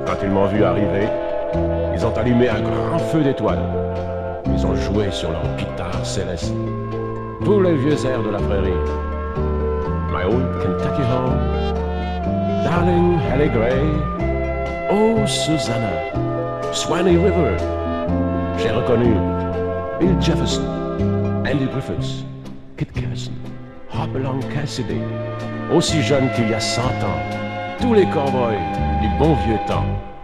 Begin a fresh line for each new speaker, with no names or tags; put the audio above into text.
Quand ils m'ont vu arriver, ils ont allumé un grand feu d'étoiles. Ils ont joué sur leur guitare céleste tous les vieux airs de la prairie. My old Kentucky home, darling Hallie Gray, oh Susanna, Swanee River. J'ai reconnu Bill Jefferson, Andy Griffiths, Kit Carson, Hopalong Cassidy, aussi jeune qu'il y a 100 ans, tous les cowboys du bon vieux temps.